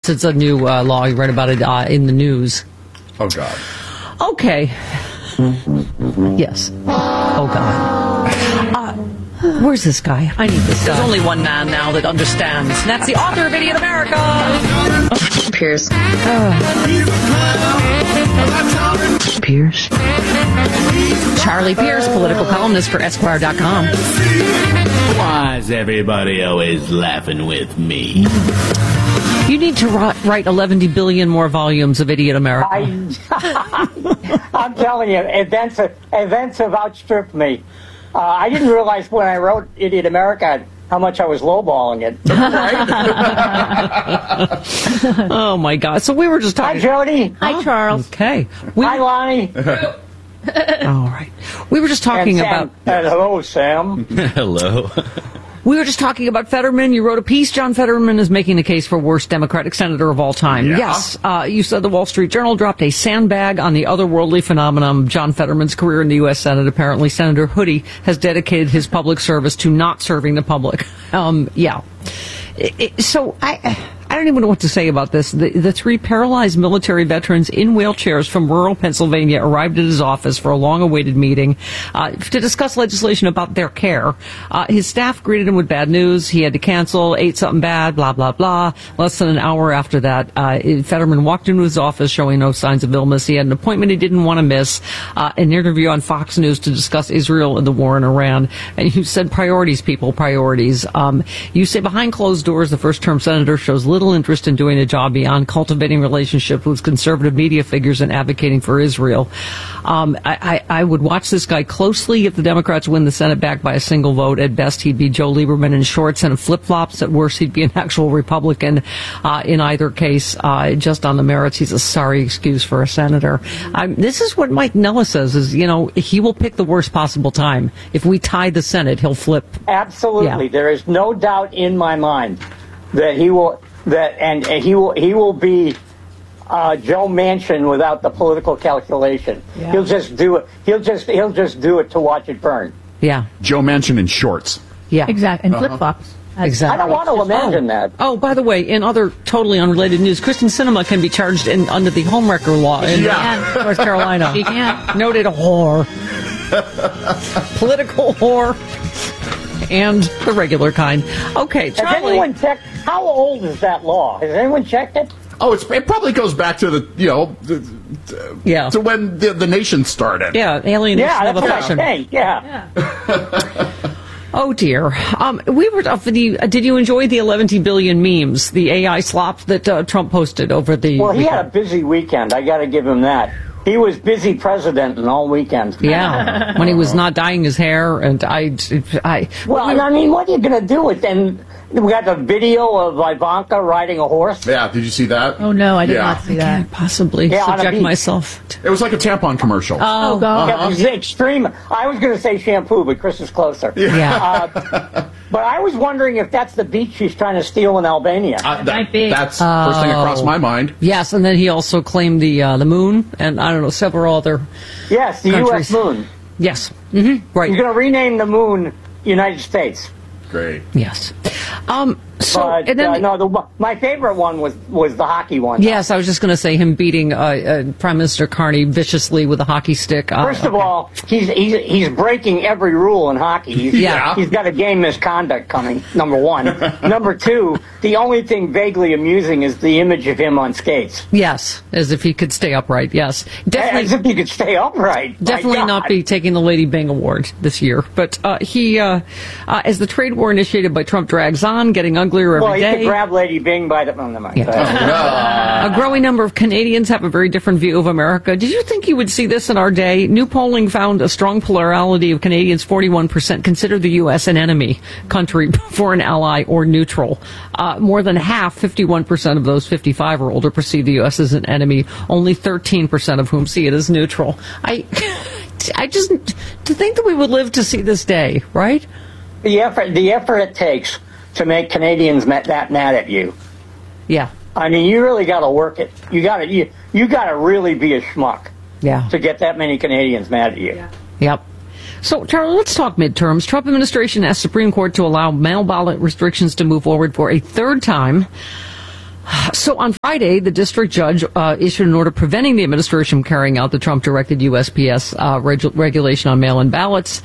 Yes, it's a new law. You read about it in the news. Oh, God. Okay. Yes. Oh, God. Where's this guy? I need this guy. There's only one man now that understands, and that's the author of Idiot America. Piers. Piers. Charlie Piers, political columnist for Esquire.com. Why is everybody always laughing with me? You need to write 11 billion more volumes of Idiot America. I'm telling you, events have outstripped me. I didn't realize when I wrote Idiot America how much I was lowballing it. Oh, my God. So we were just talking. Hi, Jody. Hi, Charles. Okay. Hi, Lonnie. All right. We were just talking about... hello, Sam. Hello. We were just talking about Fetterman. You wrote a piece. John Fetterman is making the case for worst Democratic senator of all time. Yeah. Yes. You said the Wall Street Journal dropped a sandbag on the otherworldly phenomenon, John Fetterman's career in the U.S. Senate. Apparently, Senator Hoodie has dedicated his public service to not serving the public. Yeah. So I don't even know what to say about this. The three paralyzed military veterans in wheelchairs from rural Pennsylvania arrived at his office for a long-awaited meeting to discuss legislation about their care. His staff greeted him with bad news. He had to cancel, ate something bad, blah, blah, blah. Less than an hour after that, Fetterman walked into his office showing no signs of illness. He had an appointment he didn't want to miss, an interview on Fox News to discuss Israel and the war in Iran. And you said priorities, people, priorities. You say behind closed doors, the first-term senator shows little interest in doing a job beyond cultivating relationships with conservative media figures and advocating for Israel. I would watch this guy closely. If the Democrats win the Senate back by a single vote, at best he'd be Joe Lieberman in shorts and flip-flops. At worst, he'd be an actual Republican. In either case, just on the merits, he's a sorry excuse for a senator. This is what Mike Nellis says, is, he will pick the worst possible time. If we tie the Senate, he'll flip. Absolutely. Yeah. There is no doubt in my mind that he will be Joe Manchin without the political calculation. Yeah. He'll just do it. He'll just do it to watch it burn. Yeah. Joe Manchin in shorts. Yeah. Exactly. And flip-flops. Exactly. I don't want to imagine that. Oh, by the way, in other totally unrelated news, Kristen Sinema can be charged under the homewrecker law in North Carolina. She can. Noted whore. Political whore. And the regular kind. Okay, Charlie. Has anyone checked? How old is that law? Has anyone checked it? Oh, it probably goes back to the to when the nation started. Yeah, alienation of affection. Yeah. Oh dear. We were. Did you enjoy the 11 billion memes, the AI slop that Trump posted over the? Well, he had a busy weekend. I got to give him that. He was busy president and all weekend. Yeah, when he was not dyeing his hair, and Well, I mean, what are you going to do with then? We got the video of Ivanka riding a horse. Yeah, did you see that? Oh, no, I did not see that. I can't possibly subject myself. It was like a tampon commercial. Oh, God. Yeah, it was extreme. I was going to say shampoo, but Chris is closer. Yeah. But I was wondering if that's the beach she's trying to steal in Albania. Might be. That's first thing across my mind. Yes, and then he also claimed the moon, and I don't know, several other Yes, the countries. U.S. moon. Yes. Mm-hmm. Right. He's going to rename the moon United States. Great. Yes. My favorite one was the hockey one. Yes, I was just going to say him beating Prime Minister Carney viciously with a hockey stick. First of all, he's breaking every rule in hockey. He's got a game misconduct coming, number one. Number two, the only thing vaguely amusing is the image of him on skates. Yes, as if he could stay upright, yes. Definitely, as if he could stay upright. Definitely not be taking the Lady Bing Award this year. But he, as the trade war initiated by Trump drags on, getting uglier every day. Well, he could grab Lady Bing by the... Oh, never mind. A growing number of Canadians have a very different view of America. Did you think you would see this in our day? New polling found a strong plurality of Canadians, 41%, consider the U.S. an enemy country, foreign ally, or neutral. More than half, 51% of those 55 or older, perceive the U.S. as an enemy, only 13% of whom see it as neutral. I just, to think that we would live to see this day, right? The effort it takes to make Canadians that mad at you. Yeah. I mean, you really got to work it. You got to really be a schmuck. Yeah. To get that many Canadians mad at you. Yeah. Yep. So, Charlie, let's talk midterms. Trump administration asked Supreme Court to allow mail ballot restrictions to move forward for a third time. So on Friday, the district judge issued an order preventing the administration from carrying out the Trump-directed USPS regulation on mail-in ballots.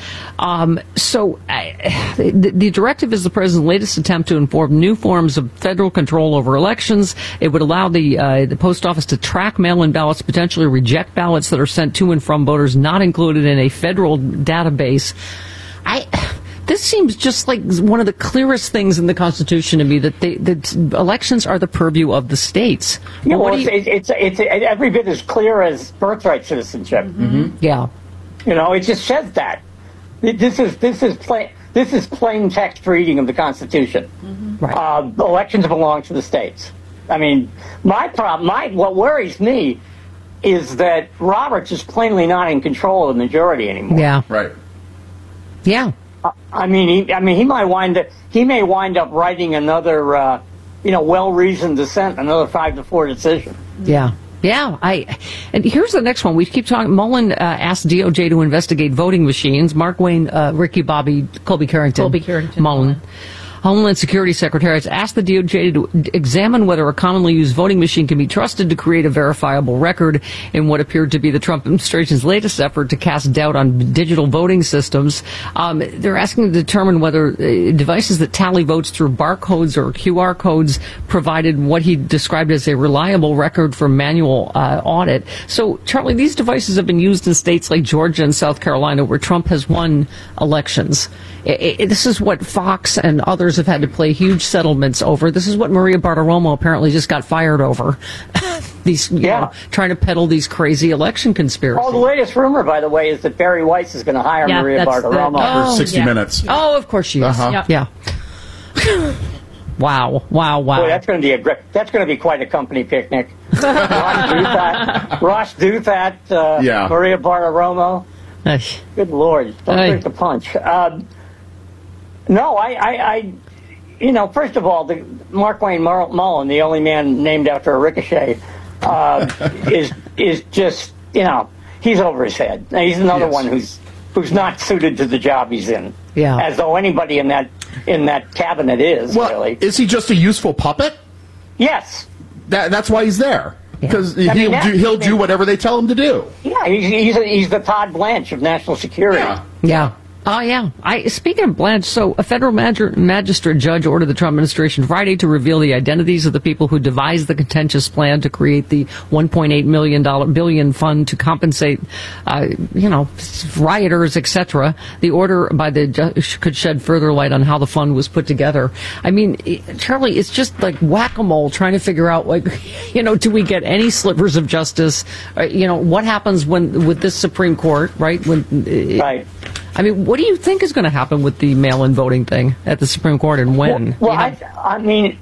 The directive is the president's latest attempt to inform new forms of federal control over elections. It would allow the post office to track mail-in ballots, potentially reject ballots that are sent to and from voters not included in a federal database. This seems just like one of the clearest things in the Constitution to me, that elections are the purview of the states. Yeah, well, it's every bit as clear as birthright citizenship. Mm-hmm. Yeah, it just says that. This is plain text reading of the Constitution. Mm-hmm. Right. Elections belong to the states. I mean, what worries me is that Roberts is plainly not in control of the majority anymore. Yeah. Right. Yeah. He may wind up writing another, well-reasoned dissent, another 5-4 decision. Yeah. Yeah. And here's the next one. We keep talking. Mullen asked DOJ to investigate voting machines. Mark Wayne, Ricky Bobby, Colby Carrington. Mullen. Homeland Security Secretary has asked the DOJ to examine whether a commonly used voting machine can be trusted to create a verifiable record in what appeared to be the Trump administration's latest effort to cast doubt on digital voting systems. They're asking to determine whether devices that tally votes through barcodes or QR codes provided what he described as a reliable record for manual audit. So, Charlie, these devices have been used in states like Georgia and South Carolina where Trump has won elections. This is what Fox and others have had to play huge settlements over. This is what Maria Bartiromo apparently just got fired over. Trying to peddle these crazy election conspiracies. Oh, the latest rumor, by the way, is that Barry Weiss is going to hire Maria Bartiromo for 60 Minutes. Oh, of course she is. Uh-huh. Yeah. Wow. Boy, that's going to be quite a company picnic. Ross Douthat, Maria Bartiromo. Good Lord, don't take the punch. No, first of all, Mark Wayne Mullen, the only man named after a ricochet, is just, he's over his head. He's another one who's not suited to the job he's in. Yeah. As though anybody in that cabinet is, really. Is he just a useful puppet? Yes. That's why he's there. Because he'll do whatever they tell him to do. Yeah, he's the Todd Blanche of national security. Yeah. Oh, yeah. Speaking of Blanche, so a federal magistrate judge ordered the Trump administration Friday to reveal the identities of the people who devised the contentious plan to create the $1.8 billion fund to compensate, rioters, etc. The order by the judge could shed further light on how the fund was put together. I mean, Charlie, it's just like whack-a-mole trying to figure out, do we get any slivers of justice? What happens with this Supreme Court, right? Right. I mean, what do you think is going to happen with the mail-in voting thing at the Supreme Court, and when? Well, I mean,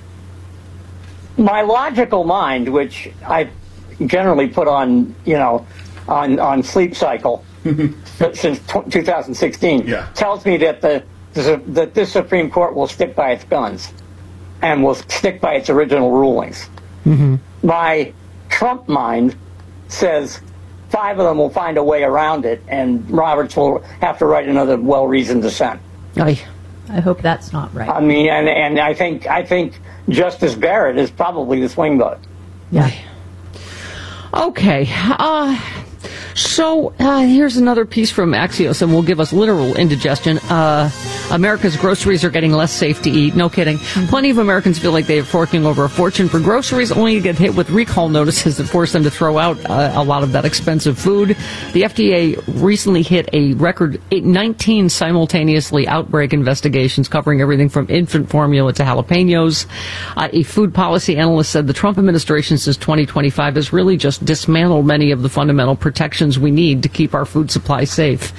my logical mind, which I generally put on, on sleep cycle since 2016, tells me that that this Supreme Court will stick by its guns and will stick by its original rulings. Mm-hmm. My Trump mind says 5 of them will find a way around it, and Roberts will have to write another well-reasoned dissent. I hope that's not right. I mean, and I think Justice Barrett is probably the swing vote. Yeah. Okay. So here's another piece from Axios, and will give us literal indigestion. America's groceries are getting less safe to eat. No kidding. Plenty of Americans feel like they are forking over a fortune for groceries, only to get hit with recall notices that force them to throw out a lot of that expensive food. The FDA recently hit a record 19 simultaneously outbreak investigations covering everything from infant formula to jalapenos. A food policy analyst said the Trump administration since 2025 has really just dismantled many of the fundamental protections we need to keep our food supply safe.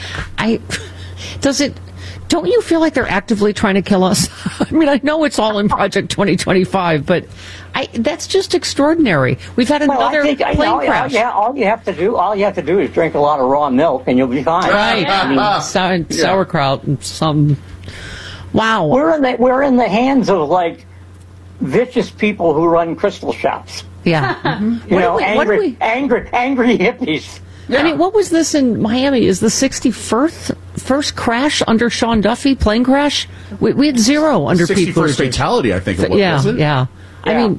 Don't you feel like they're actively trying to kill us? I mean, I know it's all in Project 2025, but that's just extraordinary. We've had another plane crash. All you have to do is drink a lot of raw milk, and you'll be fine. Right. I mean, sauerkraut and some. Wow. We're in the hands of vicious people who run crystal shops. Yeah. Mm-hmm. Angry hippies. Yeah. I mean, what was this in Miami? Is the 61st crash under Sean Duffy, plane crash? We had 0 under Pete Buttigieg. 61st fatality, I think it was. Yeah. I mean,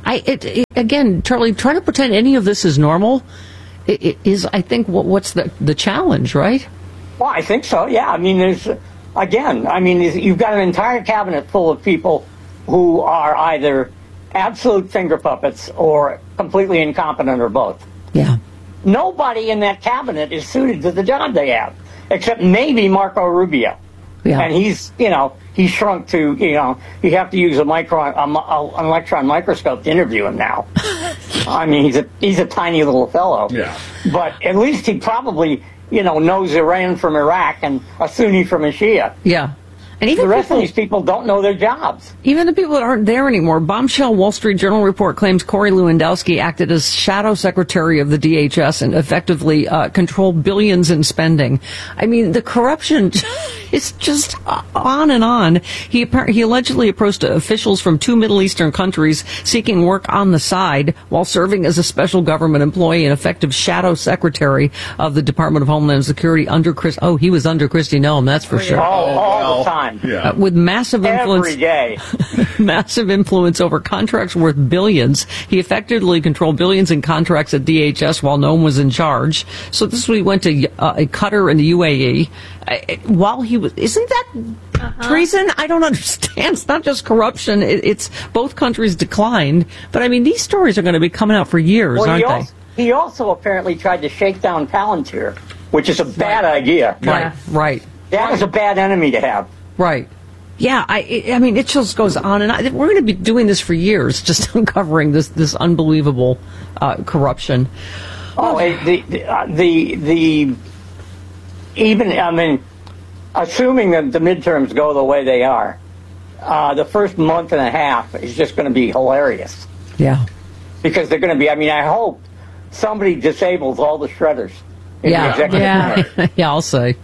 Again, Charlie, trying to pretend any of this is normal is, I think, what's the challenge, right? Well, I think so, yeah. I mean, you've got an entire cabinet full of people who are either absolute finger puppets or completely incompetent or both. Yeah. Nobody in that cabinet is suited to the job they have, except maybe Marco Rubio. Yeah. And he's shrunk to, you have to use an electron microscope to interview him now. I mean, he's a tiny little fellow. Yeah. But at least he probably, knows Iran from Iraq and a Sunni from a Shia. Yeah. And even the rest of these people don't know their jobs. Even the people that aren't there anymore. Bombshell Wall Street Journal report claims Corey Lewandowski acted as shadow secretary of the DHS and effectively controlled billions in spending. I mean, the corruption is just on and on. He allegedly approached officials from 2 Middle Eastern countries seeking work on the side while serving as a special government employee and effective shadow secretary of the Department of Homeland Security under he was under Kristi Noem, that's for sure. All the time. Yeah. With massive influence, every day, massive influence over contracts worth billions. He effectively controlled billions in contracts at DHS while Noem was in charge. So this week went to Qatar and the UAE. While he was, isn't that treason? I don't understand. It's not just corruption. It's both countries declined. But I mean, these stories are going to be coming out for years, aren't they? He also apparently tried to shake down Palantir, which is a bad idea. Right. That is a bad enemy to have. Right. Yeah, I mean, it just goes on and on. We're going to be doing this for years, just uncovering this unbelievable corruption. Assuming that the midterms go the way they are, the first month and a half is just going to be hilarious. Yeah. Because they're going to be, I hope somebody disables all the shredders. Yeah. I'll say.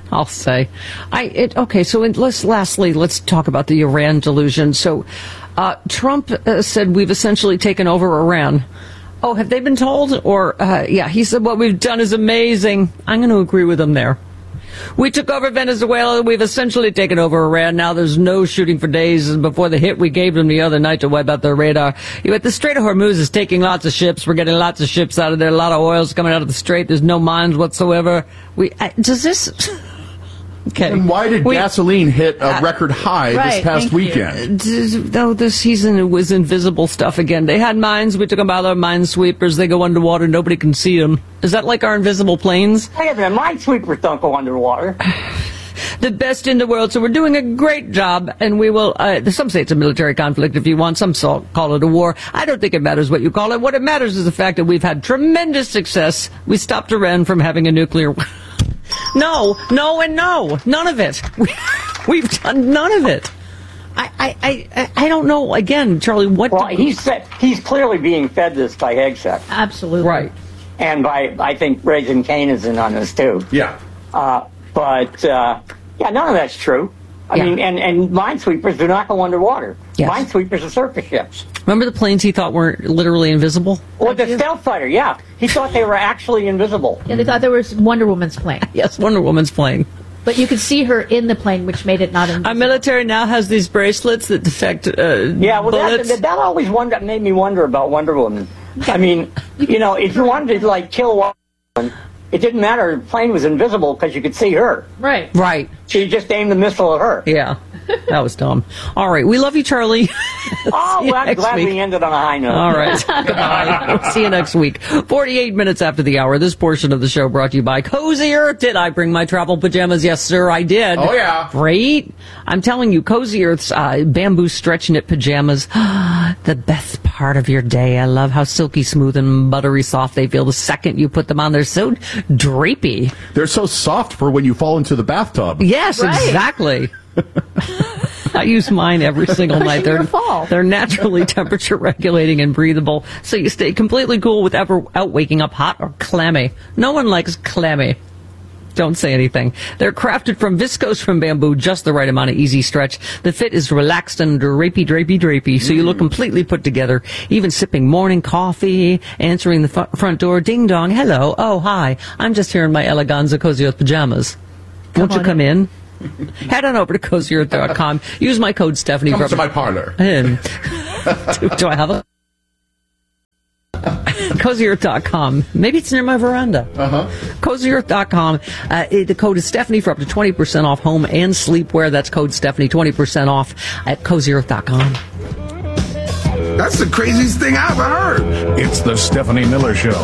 Okay. So let's talk about the Iran delusion. So, Trump said we've essentially taken over Iran. Oh, have they been told? Or he said what we've done is amazing. I'm going to agree with him there. We took over Venezuela. We've essentially taken over Iran. Now there's no shooting for days before the hit we gave them the other night to wipe out their radar. But the Strait of Hormuz is taking lots of ships. We're getting lots of ships out of there. A lot of oil's coming out of the Strait. There's no mines whatsoever. Does this... Okay. And why did gasoline hit a record high this past weekend? This season it was invisible stuff again. They had mines. We took them out of our minesweepers. They go underwater. Nobody can see them. Is that like our invisible planes? Hey, the minesweepers don't go underwater. The best in the world. So we're doing a great job, and we will, some say it's a military conflict if you want, some call it a war. I don't think it matters what you call it. What it matters is the fact that we've had tremendous success. We stopped Iran from having a nuclear... No, and no. None of it. We've done none of it. I don't know. Again, Charlie, what... Well, he's clearly being fed this by Hegseth. Absolutely. Right. And by, I think, Raising Cane is in on this, too. Yeah. But none of that's true. I mean, and minesweepers do not go underwater. Yes. Minesweepers are surface ships. Remember the planes he thought were literally invisible? Well, the stealth fighter, yeah. He thought they were actually invisible. Yeah, they thought there was Wonder Woman's plane. Yes, Wonder Woman's plane. But you could see her in the plane, which made it not invisible. Our military now has these bracelets that detect bullets. That always made me wonder about Wonder Woman. I mean, if you wanted to, kill Wonder Woman, it didn't matter. The plane was invisible because you could see her. Right. So you just aimed the missile at her. Yeah. That was dumb. All right. We love you, Charlie. I'm glad we ended on a high note. All right. Goodbye. We'll see you next week. 48 minutes after the hour. This portion of the show brought to you by Cozy Earth. Did I bring my travel pajamas? Yes, sir, I did. Oh, yeah. Great. I'm telling you, Cozy Earth's bamboo stretch knit pajamas, the best part of your day. I love how silky smooth and buttery soft they feel the second you put them on. They're so drapey. They're so soft for when you fall into the bathtub. Yes, exactly. I use mine every single night. They're naturally temperature regulating and breathable, so you stay completely cool without waking up hot or clammy. No one likes clammy. Don't say anything. They're crafted from viscose from bamboo, just the right amount of easy stretch. The fit is relaxed and drapey, so you look completely put together. Even sipping morning coffee, answering the front door, ding dong, hello, oh hi, I'm just here in my Eleganza Cozy Earth pajamas. Won't you come in? Head on over to CozyEarth.com. Use my code Stephanie. Come to my parlor. Do I have a... CozyEarth.com. Maybe it's near my veranda. CozyEarth.com. The code is Stephanie for up to 20% off home and sleepwear. That's code Stephanie, 20% off at CozyEarth.com. That's the craziest thing I've ever heard. It's the Stephanie Miller Show.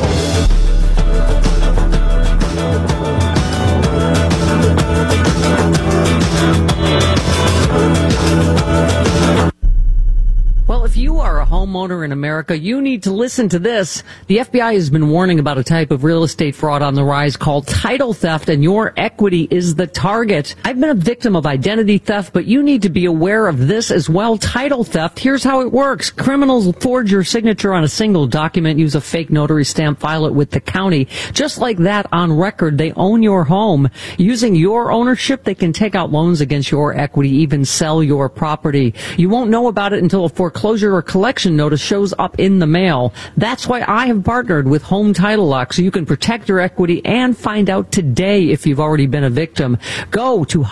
Well, if you are a homeowner in America, you need to listen to this. The FBI has been warning about a type of real estate fraud on the rise called title theft, and your equity is the target. I've been a victim of identity theft, but you need to be aware of this as well. Title theft, here's how it works. Criminals will forge your signature on a single document, use a fake notary stamp, file it with the county. Just like that, on record, they own your home. Using your ownership, they can take out loans against your equity, even sell your property. You won't know about it until a foreclosure or collection notice shows up in the mail. That's why I have partnered with Home Title Lock, so you can protect your equity and find out today if you've already been a victim. Go to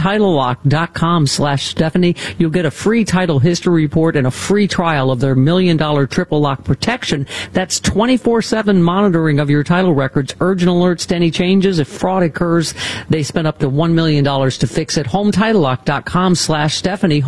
HomeTitleLock.com/Stephanie. You'll get a free title history report and a free trial of their $1 million triple lock protection. That's 24/7 monitoring of your title records, urgent alerts to any changes. If fraud occurs, they spend up to $1 million to fix it. HomeTitleLock.com/Stephanie.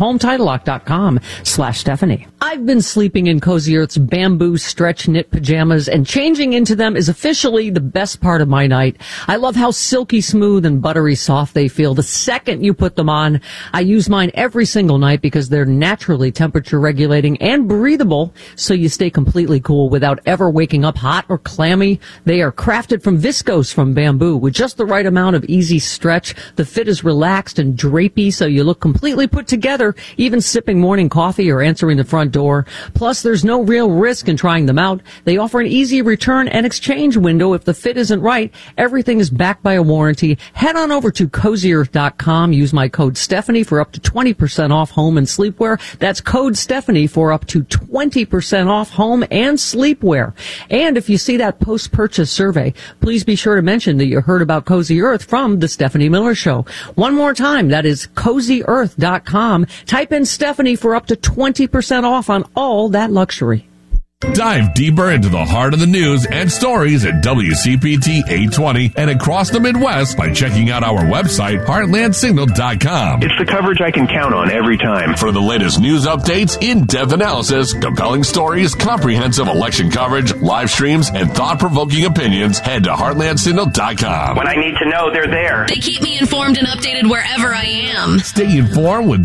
HomeTitleLock.com/Stephanie. I've been sleeping in Cozy Earth's bamboo stretch knit pajamas, and changing into them is officially the best part of my night. I love how silky smooth and buttery soft they feel the second you put them on. I use mine every single night because they're naturally temperature regulating and breathable, so you stay completely cool without ever waking up hot or clammy. They are crafted from viscose from bamboo with just the right amount of easy stretch. The fit is relaxed and drapey, so you look completely put together, even sipping morning coffee or answering the front door. Plus, there's no real risk in trying them out. They offer an easy return and exchange window if the fit isn't right. Everything is backed by a warranty. Head on over to CozyEarth.com. Use my code Stephanie for up to 20% off home and sleepwear. That's code Stephanie for up to 20% off home and sleepwear. And if you see that post-purchase survey, please be sure to mention that you heard about Cozy Earth from the Stephanie Miller Show. One more time, that is CozyEarth.com. Type in Stephanie for up to 20% off on all that luxury. Dive deeper into the heart of the news and stories at WCPT 820 and across the Midwest by checking out our website, heartlandsignal.com. It's the coverage I can count on every time. For the latest news updates, in-depth analysis, compelling stories, comprehensive election coverage, live streams, and thought-provoking opinions, head to heartlandsignal.com. When I need to know, they're there. They keep me informed and updated wherever I am. Stay informed with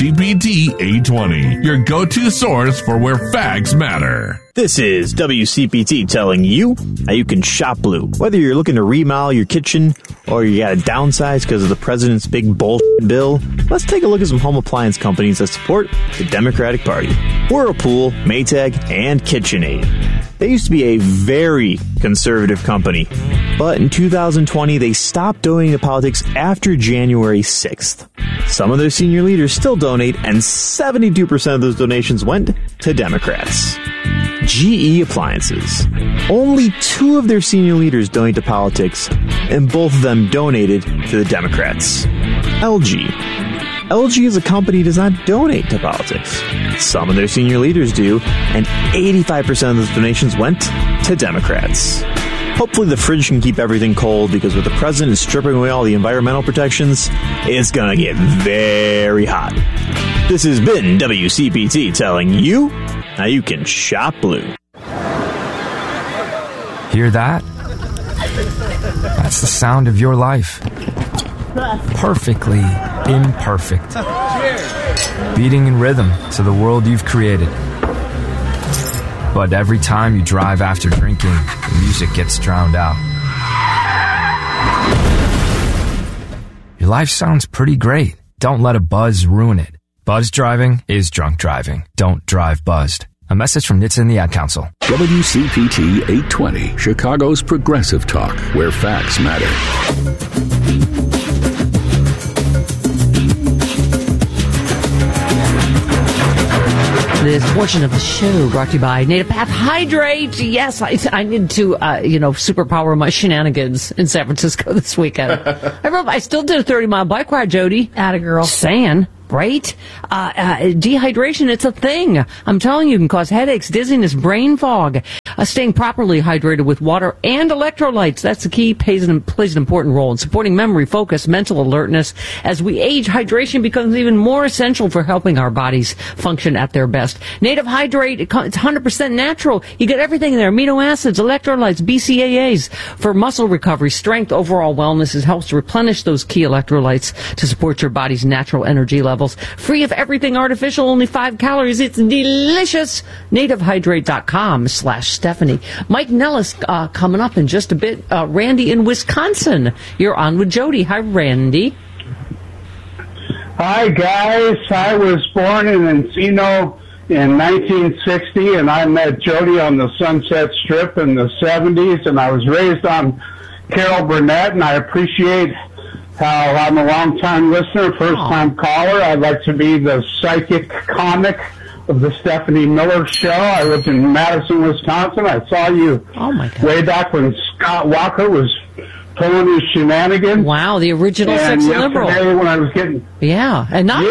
WCPT 820, your go-to source for where facts matter. This is WCPT telling you how you can shop blue. Whether you're looking to remodel your kitchen or you got to downsize because of the president's big bullshit bill, let's take a look at some home appliance companies that support the Democratic Party. Whirlpool, Maytag, and KitchenAid. They used to be a very conservative company, but in 2020 they stopped donating to politics after January 6th. Some of their senior leaders still donate, and 72% of those donations went to Democrats. GE Appliances. Only 2 of their senior leaders donate to politics, and both of them donated to the Democrats. LG. LG as a company does not donate to politics. Some of their senior leaders do, and 85% of those donations went to Democrats. Hopefully the fridge can keep everything cold, because with the president stripping away all the environmental protections, it's gonna get very hot. This has been WCPT telling you how you can shop blue. Hear that? That's the sound of your life. Perfectly imperfect. Beating in rhythm to the world you've created. But every time you drive after drinking, the music gets drowned out. Your life sounds pretty great. Don't let a buzz ruin it. Buzz driving is drunk driving. Don't drive buzzed. A message from NHTSA and the Ad Council. WCPT 820, Chicago's progressive talk, where facts matter. This portion of the show brought to you by NativePath Hydrate. Yes, I need to, superpower my shenanigans in San Francisco this weekend. I still did a 30-mile bike ride, Jody. Atta girl. Saying. Right? Dehydration, it's a thing. I'm telling you, it can cause headaches, dizziness, brain fog. Staying properly hydrated with water and electrolytes, that's the key, plays an important role in supporting memory, focus, mental alertness. As we age, hydration becomes even more essential for helping our bodies function at their best. Native Hydrate, it's 100% natural. You get everything in there, amino acids, electrolytes, BCAAs for muscle recovery, strength, overall wellness. It helps to replenish those key electrolytes to support your body's natural energy levels. Free of everything artificial, only 5 calories. It's delicious. NativeHydrate.com/Stephanie. Mike Nellis coming up in just a bit. Randy in Wisconsin. You're on with Jody. Hi, Randy. Hi, guys. I was born in Encino in 1960, and I met Jody on the Sunset Strip in the 70s, and I was raised on Carol Burnett, and I appreciate how I'm a long-time listener, first-time caller. I'd like to be the psychic comic of the Stephanie Miller Show. I lived in Madison, Wisconsin. I saw you way back when Scott Walker was pulling his shenanigans. Wow, the original sexy liberal. When I was getting... Yeah, and not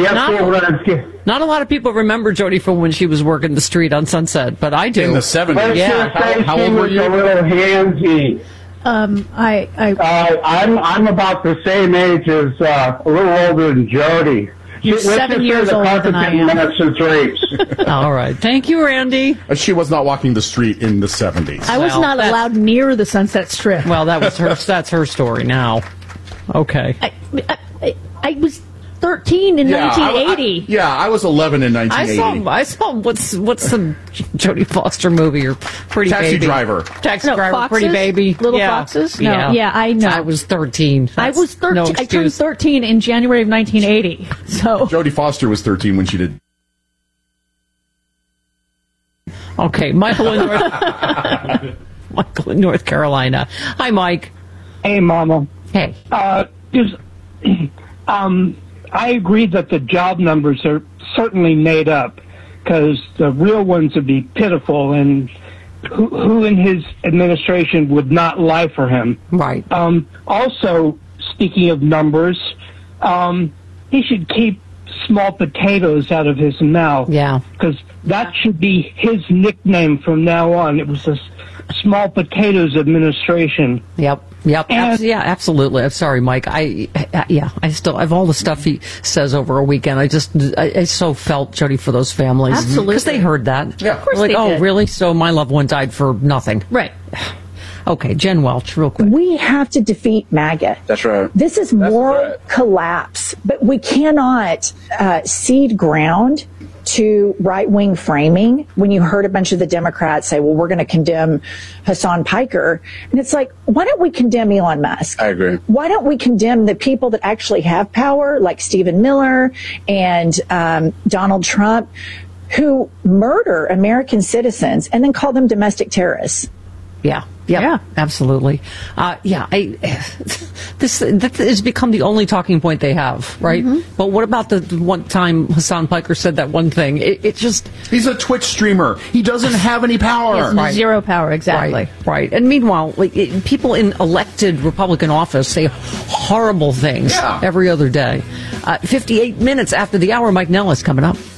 a lot of people remember Jody from when she was working the street on Sunset, but I do. In the 70s. Yeah. How old were you? A little handsy. I'm about the same age as a little older than Jody. You're 7 years older than I am. All right. Thank you, Randy. She was not walking the street in the 70s. I was not allowed near the Sunset Strip. Well, that's her story now. Okay. I was 13 in 1980. I was 11 in 1980. I saw what's the Jodie Foster movie or Pretty Taxi Baby? Driver, Foxes? Pretty Baby, Little Foxes. No, I know. I was 13. I was 13. No, I turned 13 in January of 1980. So Jodie Foster was 13 when she did. Okay, Michael in North Carolina. Hi, Mike. Hey, Mama. Hey. I agree that the job numbers are certainly made up because the real ones would be pitiful, and who in his administration would not lie for him? Right. Also, speaking of numbers, he should keep small potatoes out of his mouth. Yeah. Because that should be his nickname from now on. It was the Small Potatoes Administration. Yep. Absolutely. I'm sorry, Mike. I have all the stuff he says over a weekend. I so felt, Jody, for those families. Absolutely. Because they heard that. Yeah. Of course they did. Really? So my loved one died for nothing. Right. Okay, Jen Welch, real quick. We have to defeat MAGA. That's right. This is moral collapse, but we cannot cede ground to right-wing framing. When you heard a bunch of the Democrats say, well, we're going to condemn Hassan Piker. And it's like, why don't we condemn Elon Musk? I agree. Why don't we condemn the people that actually have power, like Stephen Miller and Donald Trump, who murder American citizens and then call them domestic terrorists? Yeah, absolutely. This has become the only talking point they have, right? Mm-hmm. But what about the one time Hassan Piker said that one thing? He's a Twitch streamer. He doesn't have any power. He has zero power, exactly. Right. And meanwhile, people in elected Republican office say horrible things every other day. 58 minutes after the hour, Mike Nellis coming up.